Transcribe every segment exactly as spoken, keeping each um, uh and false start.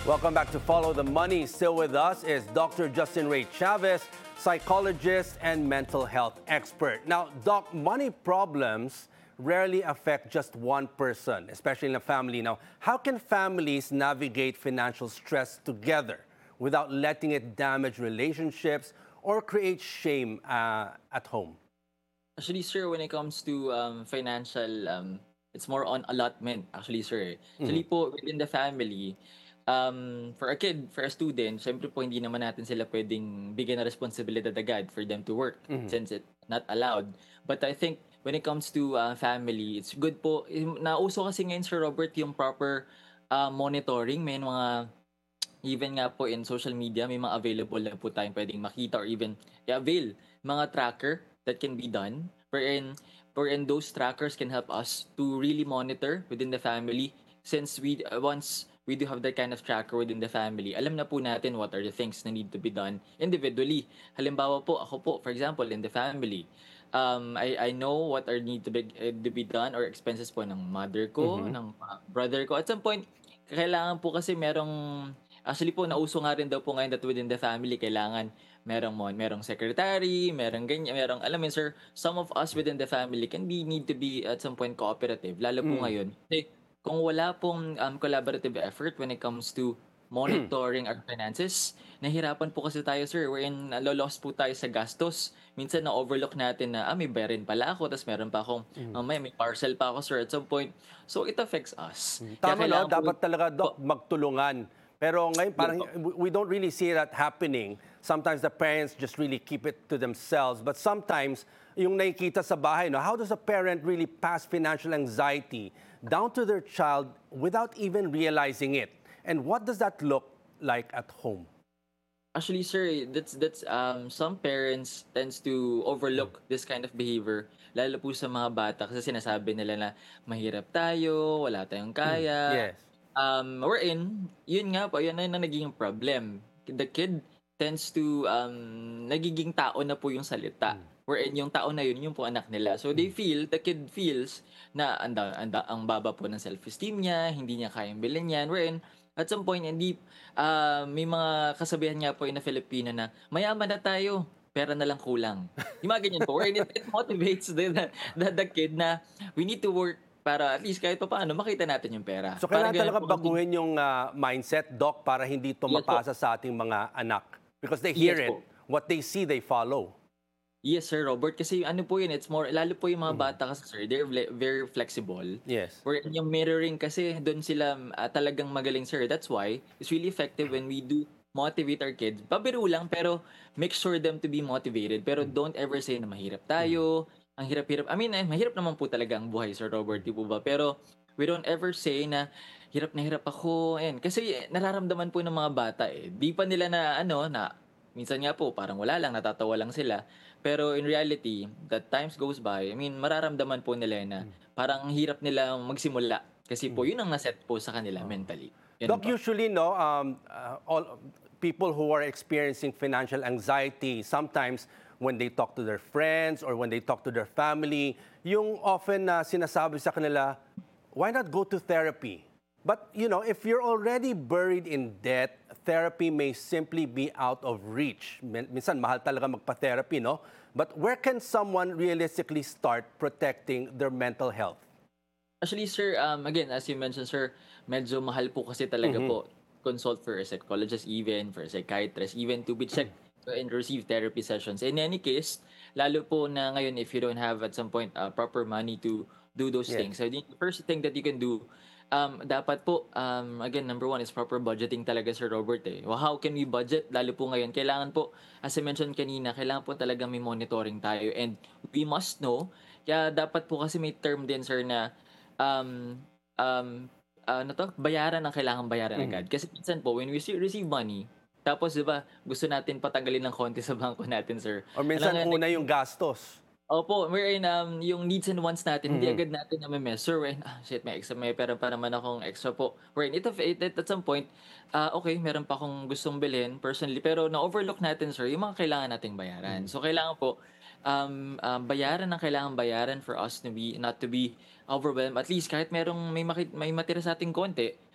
Welcome back to Follow the Money. Still with us is Doctor Justin Ray Chavez, psychologist and mental health expert. Now, Doc, money problems rarely affect just one person, especially in a family. Now, how can families navigate financial stress together without letting it damage relationships or create shame uh, at home? Actually, sir, when it comes to um, financial, um, it's more on allotment, actually, sir. Actually po, within the family, um, for a kid, for a student, syempre po hindi naman natin sila pwedeng bigyan ng responsibilidad agad for them to work since it's not allowed. But I think when it comes to uh, family, it's good po. Yung- Nauso kasi ngayon, Sir Robert, yung proper uh, monitoring. May mga even nga po in social media, may mga available na po tayong pwedeng makita or even i-avail mga tracker that can be done wherein wherein those trackers can help us to really monitor within the family since we uh, once we do have that kind of tracker within the family, alam na po natin what are the things na need to be done individually. Halimbawa po, ako po, for example, in the family, um, I, I know what are need to be, uh, to be done or expenses po ng mother ko, ng uh, brother ko. At some point, kailangan po kasi merong actually po, nauso nga rin daw po ngayon that within the family, kailangan merong, mon, merong secretary, merong ganyan, merong, alam mo yun, sir, some of us within the family can be, need to be at some point cooperative, lalo po ngayon. Kasi kung wala pong um, collaborative effort when it comes to monitoring our finances, nahirapan po kasi tayo, sir, wherein nalolos po tayo sa gastos. Minsan na-overlook natin na, ah, may bayarin pala ako, tapos meron pa akong, mamaya may parcel pa ako, sir, at some point. So, it affects us. Kaya Tama, no? kailangan po, Dapat talaga, Doc, po, magtulungan. Pero ngayon, yun parang po. we we don't really see that happening. Sometimes the parents just really keep it to themselves. But sometimes, yung nakikita sa bahay, no? How does a parent really pass financial anxiety down to their child without even realizing it? And what does that look like at home? Actually, sir, that's that's um some parents tends to overlook this kind of behavior lalo po sa mga bata kasi sinasabi nila na mahirap tayo, wala tayong kaya. Yes. Um, wherein, yun nga po, yun na yung nagiging problem. The kid tends to um nagiging tao na po yung salita. Wherein yung tao na yun, yung po anak nila. So they feel, the kid feels na anda, anda, ang baba po ng self-esteem niya, hindi niya kayang bilhin yan. Wherein, at some point, hindi, ah, may mga kasabihan nga po in na Filipino na, mayaman na tayo, pera na lang kulang. Yung mga ganyan po. Wherein it, it motivates the, the, the kid na we need to work para at least kahit pa paano makita natin yung pera. So Parang kailangan ganun talaga po kasi. baguhin yung ah, mindset, Doc, para hindi ito Yes po. mapasa sa ating mga anak. Because they hear Yes it, po. what they see, they follow. Yes, Sir Robert. Kasi ano po yun, it's more, lalo po yung mga bata kasi, sir, they're vle- very flexible. Yes. Where yung mirroring kasi, doon sila ah, talagang magaling, sir. That's why, it's really effective when we do motivate our kids. Pabiro lang, pero make sure them to be motivated. Pero don't ever say na mahirap tayo, ang hirap-hirap. I mean, eh, mahirap naman po talaga ang buhay, Sir Robert, di po ba? Pero we don't ever say na hirap na hirap ako. Ayan. Kasi eh, nararamdaman po ng mga bata eh. Di pa nila na ano, na minsan nga po, parang wala lang, natatawa lang sila. Pero in reality, that times goes by, I mean, mararamdaman po nila na parang ang hirap nila magsimula. Kasi po, yun ang naset po sa kanila mentally. Ganun Doc, po. usually, no, um, uh, all people who are experiencing financial anxiety, sometimes when they talk to their friends or when they talk to their family, yung often na sinasabi sa kanila, why not go to therapy? But, you know, if you're already buried in debt, therapy may simply be out of reach. Min- Minsan, mahal talaga magpa-therapy, no? But where can someone realistically start protecting their mental health? Actually, sir, um, again, as you mentioned, sir, medyo mahal po kasi talaga po consult for a psychologist even, for a psychiatrist, even to be checked and receive therapy sessions. In any case, lalo po na ngayon if you don't have at some point uh, proper money to do those Yes. things. So the first thing that you can do, um, dapat po, um, again, number one is proper budgeting talaga, Sir Robert. Eh. Well, how can we budget? Lalo po ngayon, kailangan po, as I mentioned kanina, kailangan po talaga may monitoring tayo. And we must know, kaya dapat po kasi may term din, sir, na um, um, ano to, bayaran ang kailangang bayaran agad. Kasi minsan po, when we see- receive money, tapos 'di ba, gusto natin patanggalin ng konti sa bangko natin, sir. Or Alam minsan, nga, una like, yung gastos. opo, wherein um, yung needs and wants natin, hindi agad natin na-measure. Wherein, ah, shit, may extra, may pera pa naman akong extra po. Wherein, it, it, it, at some point, ah, okay, meron pa akong gustong bilhin personally, pero na-overlook natin, sir, yung mga kailangan nating bayaran. So, kailangan po, um, um, bayaran ang kailangan bayaran for us to be, not to be overwhelmed. At least, kahit merong may, makit, may matira sa ating konti,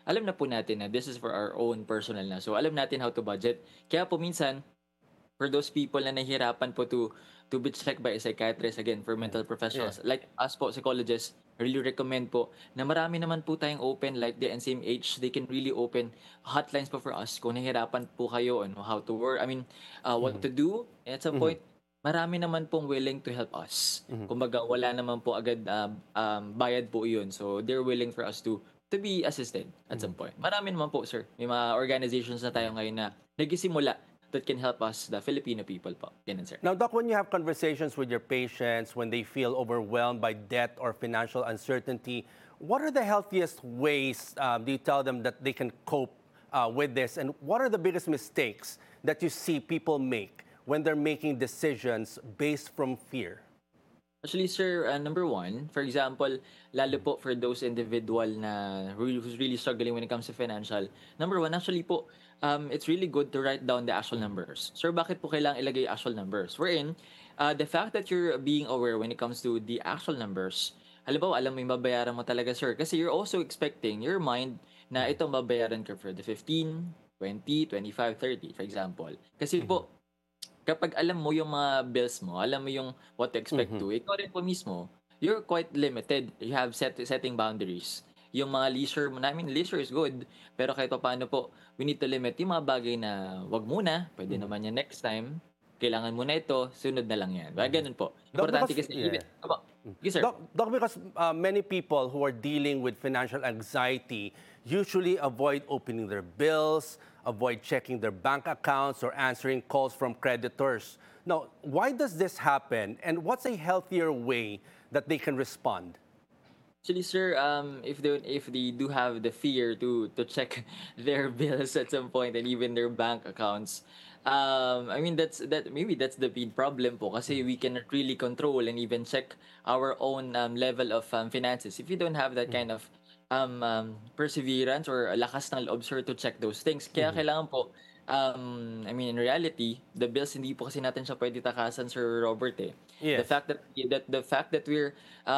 alam na po natin na this is for our own personal na. So alam natin how to budget. Kaya po minsan, for those people na nahihirapan po to to be checked by a psychiatrist, again, for mental Yeah. professionals, like us po, psychologists, I really recommend po na marami naman po tayong open, like the N C M H, they can really open hotlines po for us kung nahihirapan po kayo on how to work, I mean, uh, what to do. And at some point, marami naman pong willing to help us. Kumbaga, wala naman po agad uh, um, bayad po yun. So, they're willing for us to to be assisted at some point. Marami naman po, sir. May mga organizations na tayo ngayon na nagsisimula that can help us, the Filipino people po. Ganun, sir. Now, Doc, when you have conversations with your patients, when they feel overwhelmed by debt or financial uncertainty, what are the healthiest ways um, do you tell them that they can cope uh, with this? And what are the biggest mistakes that you see people make when they're making decisions based from fear? Actually, sir, uh, number one, for example, lalo po for those individual na really, who's really struggling when it comes to financial, number one, actually po, um, it's really good to write down the actual numbers. Sir, bakit po kailangan ilagay yung actual numbers? Wherein, uh, the fact that you're being aware when it comes to the actual numbers, halimbawa, alam mo yung babayaran mo talaga, sir, kasi you're also expecting your mind na ito babayaran ka for the fifteen, twenty, twenty-five, thirty, for example. Kasi po, kapag alam mo yung mga bills mo, alam mo yung what to expect to, ikaw rin po mismo, you're quite limited. You have set setting boundaries. Yung mga leisure mo, I mean, leisure is good, pero kahit pa paano po, we need to limit yung mga bagay na wag muna, pwede naman yan next time, kailangan mo na ito, sunod na lang yan. Ba, ganun po. Doc, Importante because- kasi, yeah. even, aba, yes, sir. Doc, Doc, because uh, many people who are dealing with financial anxiety usually avoid opening their bills, avoid checking their bank accounts or answering calls from creditors. Now, why does this happen, and what's a healthier way that they can respond? Actually, sir, um, if they if they do have the fear to to check their bills at some point and even their bank accounts, um, I mean that's that maybe that's the big problem po kasi we cannot really control and even check our own um, level of um, finances if you don't have that kind of um, um, perseverance or lakas ng loob, sir, to check those things. Kaya kailangan po, um, I mean, in reality, the bills hindi po kasi natin siya pwede takasan, Sir Robert, eh. The Yes. fact that that the fact that we're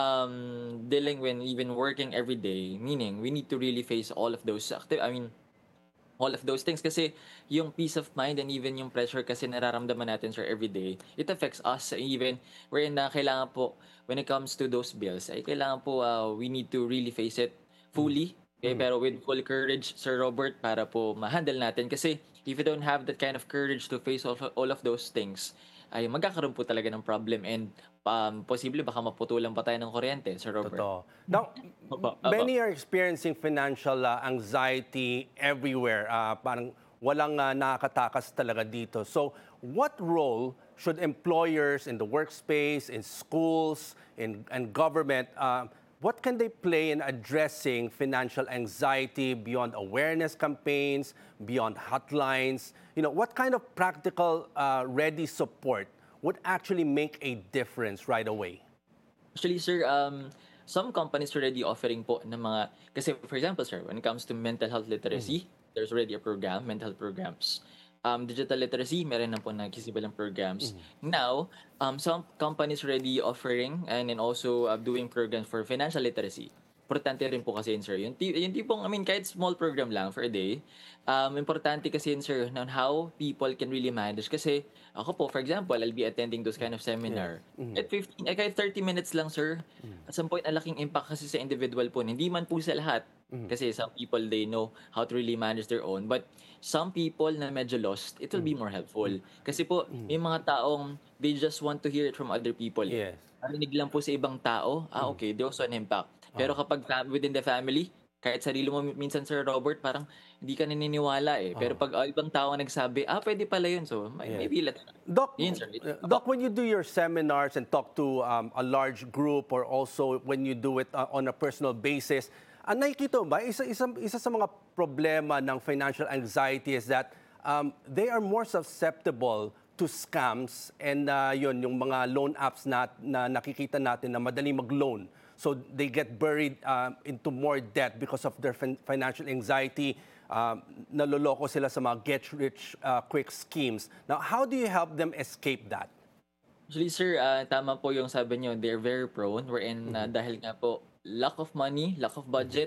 um, dealing with even working every day, meaning we need to really face all of those active. I mean, all of those things kasi yung peace of mind and even yung pressure kasi nararamdaman natin, sir, every day, it affects us even wherein na kailangan po when it comes to those bills ay kailangan po uh, we need to really face it fully. Okay, pero with full courage, Sir Robert, para po ma-handle natin. Kasi if you don't have that kind of courage to face all, all of those things, ay magkakaroon po talaga ng problem and um, posible baka maputulan pa tayo ng kuryente, Sir Robert. Totoo. Now, Opo, opo. many are experiencing financial uh, anxiety everywhere. Uh, parang walang uh, nakakatakas talaga dito. So, what role should employers in the workspace, in schools, in and government, uh, what can they play in addressing financial anxiety beyond awareness campaigns, beyond hotlines? You know, what kind of practical, uh, ready support would actually make a difference right away? Actually, sir, um, some companies already offering po ng mga, kasi for example, sir, when it comes to mental health literacy, there's already a program, mental health programs. Um, digital literacy, meron na po nagkisibalang programs. Now, um, some companies already offering and then also uh, doing programs for financial literacy. Importante rin po kasi yun, sir. Yung, ti- yung tipong, I mean, kahit small program lang for a day, um, importante kasi yun, sir, on how people can really manage. Kasi ako po, for example, I'll be attending those kind of seminar. At fifteen, eh, kahit thirty minutes lang, sir, at some point, ang laking impact kasi sa individual po. Hindi man po sa lahat. Kasi some people, they know how to really manage their own. But some people na medyo lost, it will be more helpful. Kasi po, may mga taong, they just want to hear it from other people. Yes. Narinig lang po sa ibang tao, ah, okay, there was an impact. Pero kapag fa- within the family, kahit sarili mo minsan, Sir Robert, parang hindi ka naniniwala eh. Pero pag ah, ibang tao ang nagsabi, ah, pwede pala yun. So, may- Yes. maybe let Doc, Yun, sir. uh, Doc, when you do your seminars and talk to um, a large group or also when you do it uh, on a personal basis, ang nakikita mo ba, isa, isa, isa sa mga problema ng financial anxiety is that um, they are more susceptible to scams and uh, yun, yung mga loan apps na, na nakikita natin na madali mag-loan. So they get buried uh, into more debt because of their fin- financial anxiety. Um, naloloko sila sa mga get-rich-quick schemes. Now, how do you help them escape that? Actually, sir, ah, tama po yung sabi nyo, they're very prone. Wherein ah, dahil nga po, lack of money, lack of budget,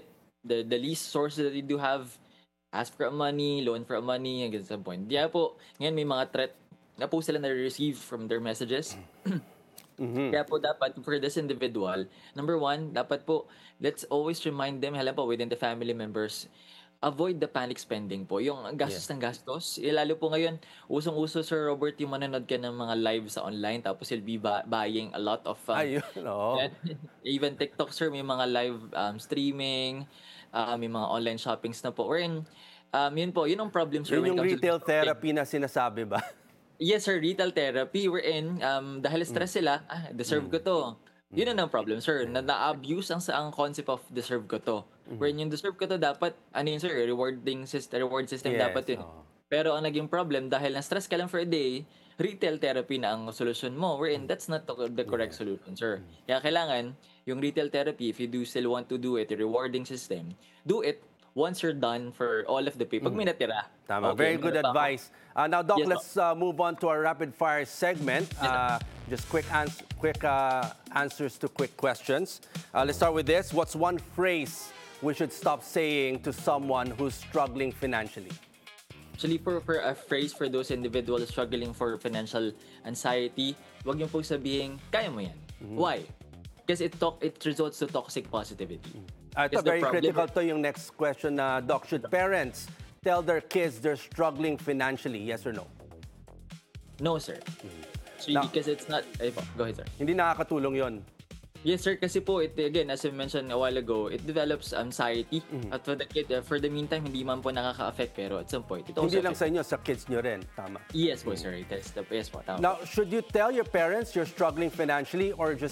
the the least sources that you do have, ask for a money, loan for a money, hanggang sa point. Kaya po, ngayon may mga threat na po sila na-receive from their messages. Kaya po dapat for this individual, number one, dapat po, let's always remind them, halimbawa po within the family members, avoid the panic spending po. Yung gastos ng gastos. Eh, lalo po ngayon, usong-uso, Sir Robert, yung manonood ka ng mga live sa online, tapos you'll be ba- buying a lot of... Um, Ayun, oo. even TikTok, sir, may mga live um, streaming, uh, may mga online shoppings na po. Wherein, um, yun po, yun ang problem, sir. Yun when it yung comes to retail shopping. therapy na sinasabi ba? Yes, sir. Retail therapy. We're in. Um, dahil stress sila, ah, deserve ko to. Yun na ang problem, sir. Na na-abuse ang, ang concept of deserve ko to. Wherein yung deserve ko to, dapat, ano yun, sir, rewarding system, reward system Yes, dapat yun. oo. Pero ang naging problem, dahil na-stress ka lang for a day, retail therapy na ang solution mo. Wherein that's not the, the correct solution, sir. Kaya kailangan, yung retail therapy, if you do still want to do it, a rewarding system, do it once you're done for all of the pay. Pag may natira. Tama. Okay, Very good meron pa ako. advice. Uh, now, Doc, Yes, let's uh, move on to our rapid fire segment. Uh, just quick ans- quick uh, answers to quick questions. Uh, let's start with this. What's one phrase we should stop saying to someone who's struggling financially? Actually, for, for a phrase for those individuals struggling for financial anxiety, wag niyo pong sabihin, kaya mo yan. Why? Because it talk it results to toxic positivity. Uh, ito, Is the very problem- critical to yung next question na, Doc. Should parents tell their kids they're struggling financially? Yes or no? No, sir. Actually, Now- because it's not... Ay, po, go ahead, sir. Hindi nakakatulong yon. Yes, sir. Kasi po, it, again, as I mentioned a while ago, it develops anxiety. At for the kid, uh, for the meantime, hindi man po nakaka-affect. Pero at some point, it also Hindi lang affects- sa inyo, sa kids nyo rin. Tama. Yes po, sir. That's the, yes po, tama. Now, should you tell your parents you're struggling financially or just